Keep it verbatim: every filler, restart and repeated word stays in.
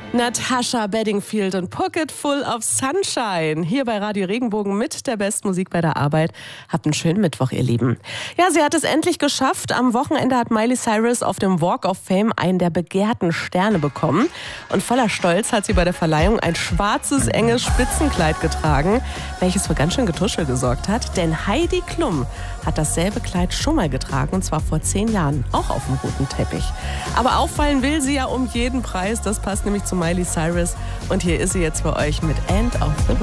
Natasha Bedingfield und Pocket Full of Sunshine. Hier bei Radio Regenbogen mit der besten Musik bei der Arbeit. Habt einen schönen Mittwoch, ihr Lieben. Ja, sie hat es endlich geschafft. Am Wochenende hat Miley Cyrus auf dem Walk of Fame einen der begehrten Sterne bekommen. Und voller Stolz hat sie bei der Verleihung ein schwarzes, enges Spitzenkleid getragen, welches für ganz schön Getuschel gesorgt hat. Denn Heidi Klum hat dasselbe Kleid schon mal getragen, und zwar vor zehn Jahren, auch auf dem roten Teppich. Aber auffallen will sie ja um jeden Preis. Das passt nämlich zu Miley Cyrus. Und hier ist sie jetzt für euch mit End of the